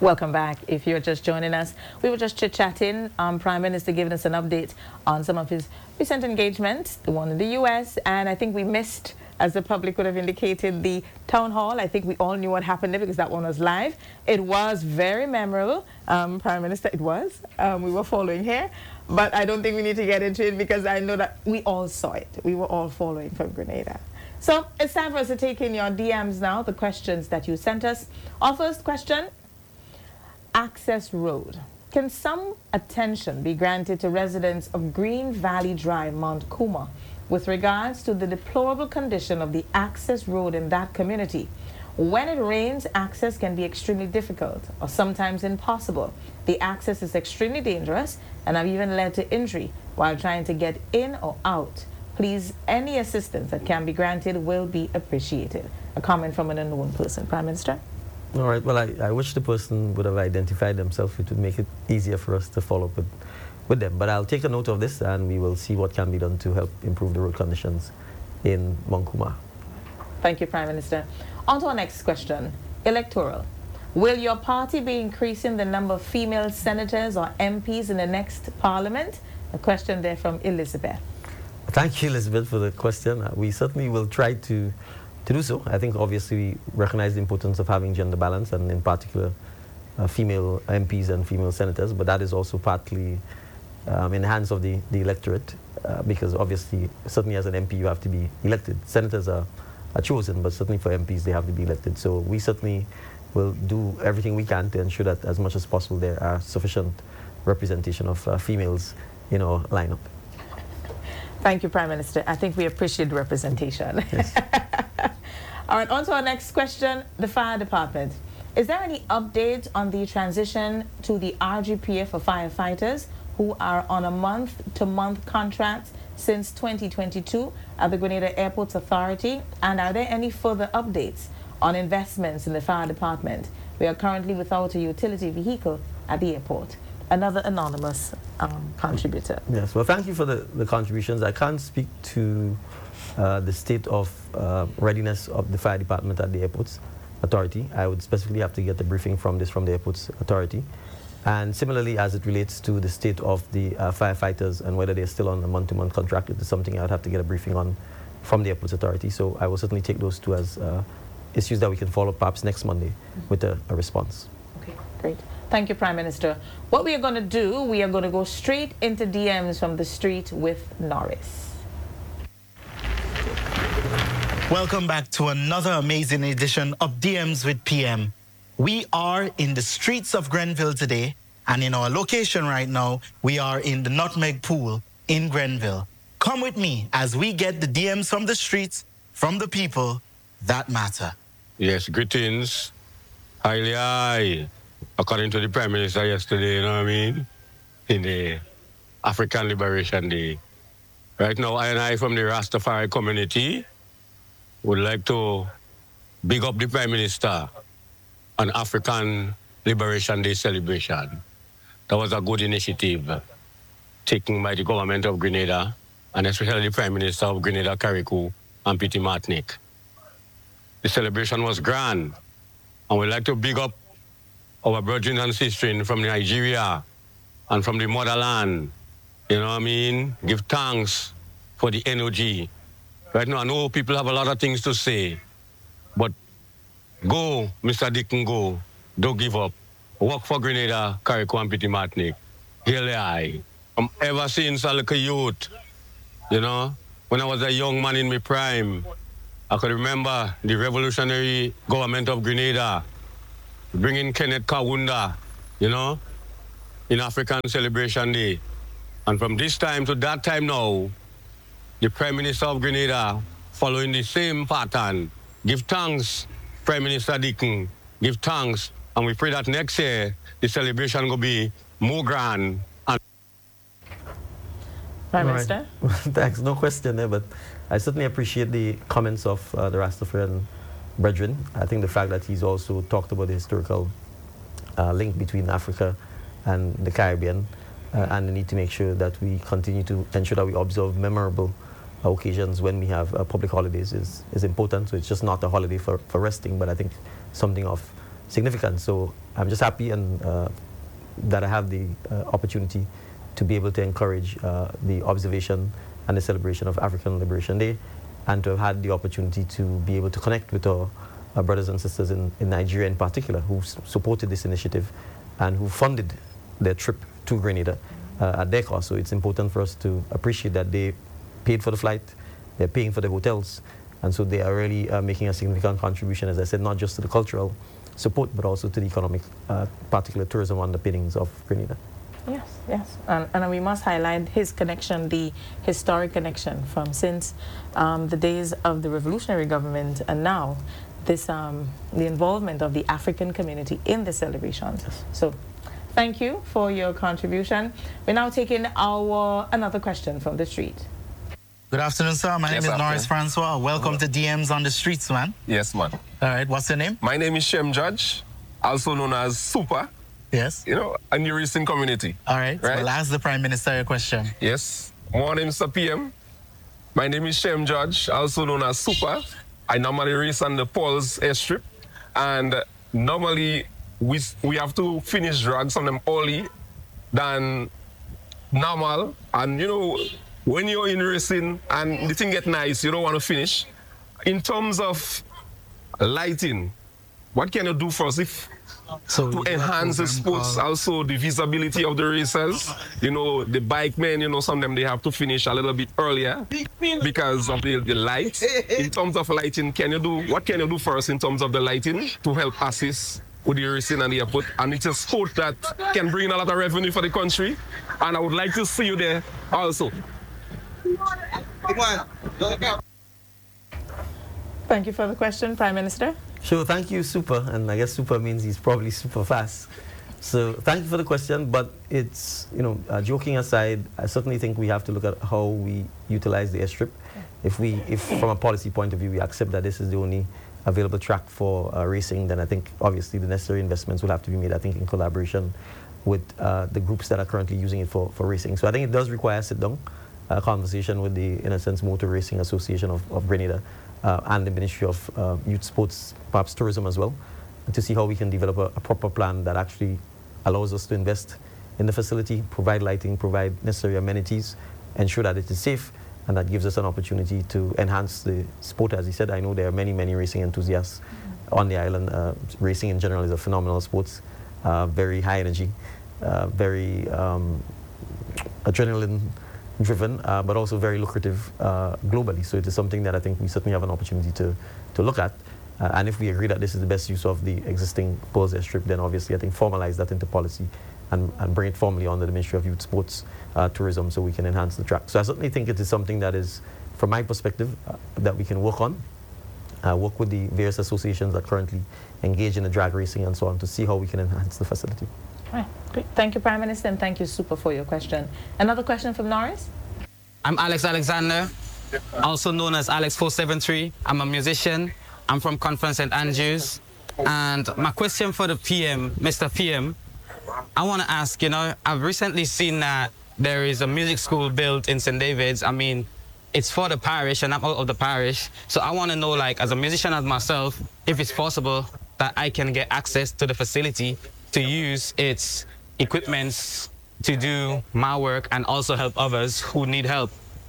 Welcome back. If you're just joining us, we were just chit-chatting. Prime Minister giving us an update on some of his recent engagements, the one in the U.S., and I think we missed, as the public would have indicated, the town hall. I think we all knew what happened there because that one was live. It was very memorable, Prime Minister, it was. We were following here, but I don't think we need to get into it because I know that we all saw it. We were all following from Grenada. So it's time for us to take in your DMs now, the questions that you sent us. Our first question: Access Road. Can some attention be granted to residents of Green Valley Drive, Mount Kuma, with regards to the deplorable condition of the access road in that community? When it rains, access can be extremely difficult or sometimes impossible. The access is extremely dangerous and have even led to injury while trying to get in or out. Please, any assistance that can be granted will be appreciated. A comment from an unknown person. Prime Minister? All right. Well, I wish the person would have identified themselves. It would make it easier for us to follow up with them. But I'll take a note of this, and we will see what can be done to help improve the road conditions in Mount Kuma. Thank you, Prime Minister. On to our next question. Electoral. Will your party be increasing the number of female senators or MPs in the next parliament? A question there from Elizabeth. Thank you, Elizabeth, for the question. We certainly will try to do so. I think obviously we recognize the importance of having gender balance, and in particular female MPs and female senators, but that is also partly in the hands of the electorate, because obviously, certainly as an MP you have to be elected. Senators are chosen, but certainly for MPs they have to be elected. So we certainly will do everything we can to ensure that as much as possible there are sufficient representation of females in our lineup. Thank you, Prime Minister. I think we appreciate the representation. Yes. All right, on to our next question, the fire department. Is there any update on the transition to the RGPA for firefighters who are on a month-to-month contract since 2022 at the Grenada Airports Authority? And are there any further updates on investments in the fire department? We are currently without a utility vehicle at the airport. Another anonymous contributor. Yes, well, thank you for the contributions. I can't speak to the state of readiness of the fire department at the Airports Authority. I would specifically have to get the briefing from the Airports Authority. And similarly, as it relates to the state of the firefighters and whether they're still on a month-to-month contract, it is something I would have to get a briefing on from the Airports Authority. So I will certainly take those two as issues that we can follow perhaps next Monday with a response. Okay, great. Thank you, Prime Minister. What we are going to do, we are going to go straight into DMs from the street with Norris. Welcome back to another amazing edition of DMs with PM. We are in the streets of Grenville today, and in our location right now, we are in the Nutmeg Pool in Grenville. Come with me as we get the DMs from the streets, from the people that matter. Yes, greetings. Highly. According to the Prime Minister yesterday, you know what I mean, in the African Liberation Day. Right now, I from the Rastafari community would like to big up the Prime Minister on African Liberation Day celebration. That was a good initiative taken by the government of Grenada, and especially the Prime Minister of Grenada, Carriacou, and Petite Martinique. The celebration was grand, and we'd like to big up our brethren and sisters from Nigeria and from the motherland, you know what I mean? Give thanks for the energy. Right now, I know people have a lot of things to say, but go, Mr. Dickon, go. Don't give up. Work for Grenada, Carriacou, and Petite Martinique. Here they are. Ever since I was a youth, you know, when I was a young man in my prime, I could remember the revolutionary government of Grenada bringing Kenneth Kaunda, you know, in African Celebration Day. And from this time to that time now, the Prime Minister of Grenada, following the same pattern, give thanks, Prime Minister Dickon, give thanks, and we pray that next year, the celebration will be more grand. Prime Minister? Right. Thanks, no question there, but I certainly appreciate the comments of the Rastafarian brethren. I think the fact that he's also talked about the historical link between Africa and the Caribbean and the need to make sure that we continue to ensure that we observe memorable occasions when we have public holidays is important. So it's just not a holiday for resting, but I think something of significance. So I'm just happy and that I have the opportunity to be able to encourage the observation and the celebration of African Liberation Day, and to have had the opportunity to be able to connect with our brothers and sisters in Nigeria in particular, who supported this initiative and who funded their trip to Grenada at their cost. So it's important for us to appreciate that they paid for the flight, they're paying for the hotels, and so they are really making a significant contribution, as I said, not just to the cultural support, but also to the economic, particular tourism underpinnings of Grenada. Yes, yes. And we must highlight his connection, the historic connection from since the days of the revolutionary government and now this the involvement of the African community in the celebrations. Yes. So thank you for your contribution. We're now taking another question from the street. Good afternoon, sir. My name is Norris Francois. Welcome to DMs on the Streets, man. Yes, man. All right, what's your name? My name is Shem Judge, also known as Super. Yes. You know, a new recent community. All right. Right? Well, ask the Prime Minister your question. Yes. Morning, Mr. PM. My name is Shem Judge, also known as Super. I normally race on the Paul's airstrip, and normally we have to finish drugs on them early than normal. And you know, when you're in racing and the thing get nice, you don't want to finish. In terms of lighting, what can you do for us to enhance the sports, also the visibility of the racers? You know, the bike men, you know, some of them, they have to finish a little bit earlier because of the light. In terms of lighting, what can you do for us in terms of the lighting to help assist with the racing and the airport? And it's a sport that can bring in a lot of revenue for the country. And I would like to see you there also. Thank you for the question, Prime Minister. Sure, thank you, Super, and I guess Super means he's probably super fast. So thank you for the question, but it's, you know, joking aside, I certainly think we have to look at how we utilize the airstrip. If from a policy point of view, we accept that this is the only available track for racing, then I think obviously the necessary investments will have to be made, I think, in collaboration with the groups that are currently using it for racing. So I think it does require a sit-down conversation with the, in a sense, Motor Racing Association of Grenada and the Ministry of Youth Sports, perhaps tourism as well, to see how we can develop a proper plan that actually allows us to invest in the facility, provide lighting, provide necessary amenities, ensure that it is safe, and that gives us an opportunity to enhance the sport. As he said, I know there are many, many racing enthusiasts on the island. Racing in general is a phenomenal sport, very high energy, very adrenaline driven, but also very lucrative globally. So it is something that I think we certainly have an opportunity to look at. And if we agree that this is the best use of the existing Paul's airstrip, then obviously I think formalize that into policy and bring it formally under the Ministry of Youth Sports, Tourism, so we can enhance the track. So I certainly think it is something that is, from my perspective, that we can work on, work with the various associations that currently engage in the drag racing and so on to see how we can enhance the facility. Right. Great. Thank you, Prime Minister, and thank you, Super, for your question. Another question from Norris? I'm Alex Alexander, also known as Alex473. I'm a musician. I'm from Conference St. Andrews. And my question for the PM, Mr. PM, I want to ask, you know, I've recently seen that there is a music school built in St. David's. I mean, it's for the parish, and I'm out of the parish. So I want to know, like, as a musician as myself, if it's possible that I can get access to the facility to use its equipments to do my work and also help others who need help.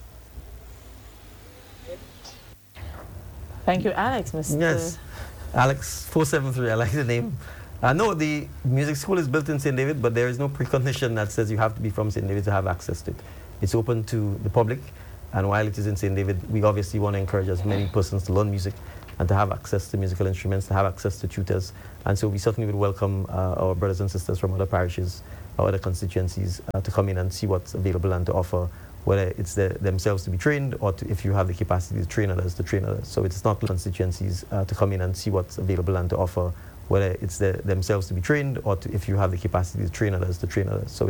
Thank you, Alex. Mr. Yes, Alex473, I like the name. No, the music school is built in St. David, but there is no precondition that says you have to be from St. David to have access to it. It's open to the public, and while it is in St. David, we obviously want to encourage as many persons to learn music and to have access to musical instruments, to have access to tutors. And so we certainly would welcome our brothers and sisters from other parishes or other constituencies to come in and see what's available and to offer, whether it's themselves to be trained or if you have the capacity to train others, to train others. So it's not constituencies to come in and see what's available and to offer, whether it's themselves to be trained or if you have the capacity to train others, to train others. So